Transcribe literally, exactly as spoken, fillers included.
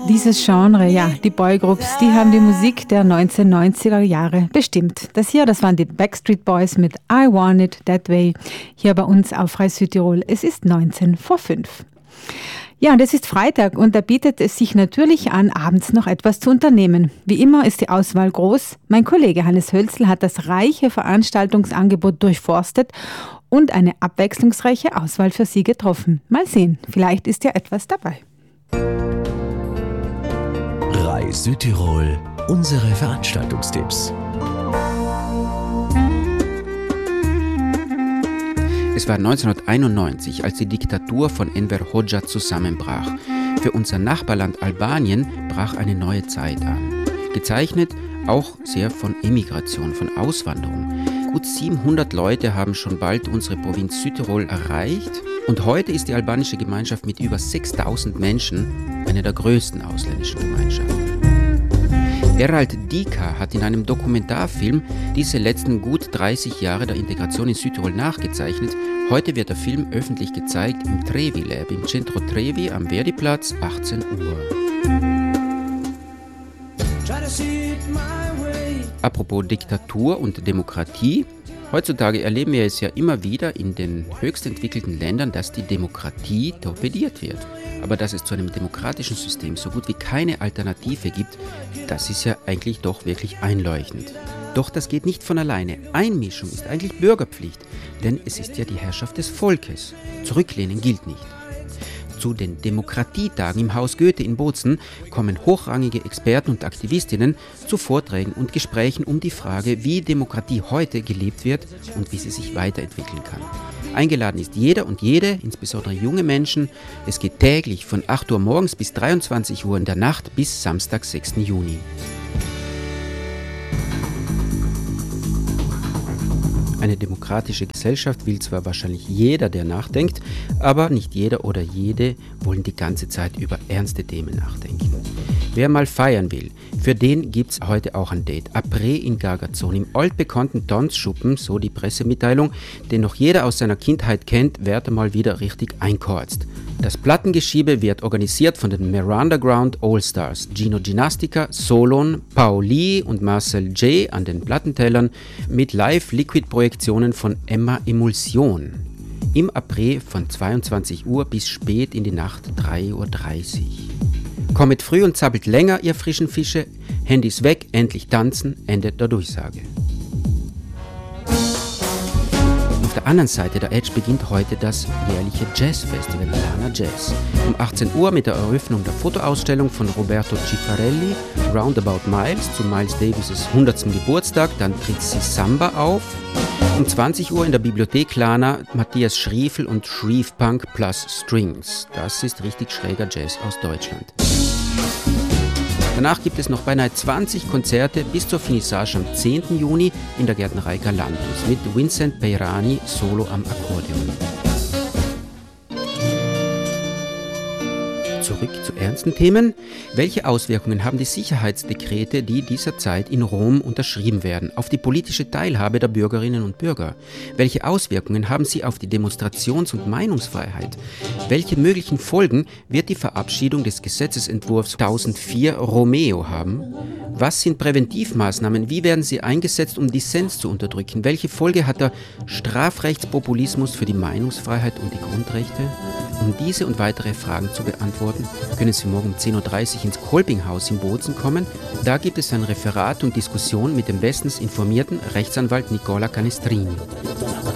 Dieses Genre, ja, die Boygroups, die haben die Musik der neunzehnhundertneunziger Jahre bestimmt. Das hier, das waren die Backstreet Boys mit I Want It That Way, hier bei uns auf Frei Südtirol. Es ist neunzehn vor fünf. Ja, und es ist Freitag und da bietet es sich natürlich an, abends noch etwas zu unternehmen. Wie immer ist die Auswahl groß. Mein Kollege Hannes Hölzl hat das reiche Veranstaltungsangebot durchforstet und eine abwechslungsreiche Auswahl für Sie getroffen. Mal sehen, vielleicht ist ja etwas dabei. Frei Südtirol, unsere Veranstaltungstipps. Es war neunzehnhunderteinundneunzig, als die Diktatur von Enver Hoxha zusammenbrach. Für unser Nachbarland Albanien brach eine neue Zeit an. Gezeichnet auch sehr von Emigration, von Auswanderung. Gut siebenhundert Leute haben schon bald unsere Provinz Südtirol erreicht. Und heute ist die albanische Gemeinschaft mit über sechstausend Menschen eine der größten ausländischen Gemeinschaften. Erald Dika hat in einem Dokumentarfilm diese letzten gut dreißig Jahre der Integration in Südtirol nachgezeichnet. Heute wird der Film öffentlich gezeigt im Trevi Lab, im Centro Trevi am Verdiplatz, achtzehn Uhr. Apropos Diktatur und Demokratie. Heutzutage erleben wir es ja immer wieder in den höchst entwickelten Ländern, dass die Demokratie torpediert wird. Aber dass es zu einem demokratischen System so gut wie keine Alternative gibt, das ist ja eigentlich doch wirklich einleuchtend. Doch das geht nicht von alleine. Einmischung ist eigentlich Bürgerpflicht, denn es ist ja die Herrschaft des Volkes. Zurücklehnen gilt nicht. Zu den Demokratietagen im Haus Goethe in Bozen kommen hochrangige Experten und Aktivistinnen zu Vorträgen und Gesprächen um die Frage, wie Demokratie heute gelebt wird und wie sie sich weiterentwickeln kann. Eingeladen ist jeder und jede, insbesondere junge Menschen. Es geht täglich von acht Uhr morgens bis dreiundzwanzig Uhr in der Nacht bis Samstag, sechsten Juni. Eine demokratische Gesellschaft will zwar wahrscheinlich jeder, der nachdenkt, aber nicht jeder oder jede wollen die ganze Zeit über ernste Themen nachdenken. Wer mal feiern will, für den gibt's heute auch ein Date. Après in Gargazon, im altbekannten Tanzschuppen, so die Pressemitteilung, den noch jeder aus seiner Kindheit kennt, wird er mal wieder richtig einkorzt. Das Plattengeschiebe wird organisiert von den Miranda Ground All-Stars, Gino Ginastica, Solon, Pauli und Marcel J. an den Plattentellern mit Live-Liquid-Projektionen von Emma Emulsion. Im Après von zweiundzwanzig Uhr bis spät in die Nacht drei Uhr dreißig. Kommet früh und zappelt länger, ihr frischen Fische. Handys weg, endlich tanzen, endet der Durchsage. Auf der anderen Seite der Edge beginnt heute das jährliche Jazzfestival Lana Jazz. Um achtzehn Uhr mit der Eröffnung der Fotoausstellung von Roberto Ciffarelli, Roundabout Miles, zu Miles Davis' hundertsten Geburtstag. Dann tritt sie Samba auf. Um zwanzig Uhr in der Bibliothek Lana Matthias Schriefel und Shreve Punk plus Strings. Das ist richtig schräger Jazz aus Deutschland. Danach gibt es noch beinahe zwanzig Konzerte bis zur Finissage am zehnten Juni in der Gärtnerei Galantus mit Vincent Peirani solo am Akkordeon. Zurück zu ernsten Themen. Welche Auswirkungen haben die Sicherheitsdekrete, die dieser Zeit in Rom unterschrieben werden, auf die politische Teilhabe der Bürgerinnen und Bürger? Welche Auswirkungen haben sie auf die Demonstrations- und Meinungsfreiheit? Welche möglichen Folgen wird die Verabschiedung des Gesetzesentwurfs tausendvier Romeo haben? Was sind Präventivmaßnahmen? Wie werden sie eingesetzt, um Dissens zu unterdrücken? Welche Folge hat der Strafrechtspopulismus für die Meinungsfreiheit und die Grundrechte? Um diese und weitere Fragen zu beantworten, können Sie morgen um zehn Uhr dreißig ins Kolpinghaus in Bozen kommen. Da gibt es ein Referat und Diskussion mit dem bestens informierten Rechtsanwalt Nicola Canestrini.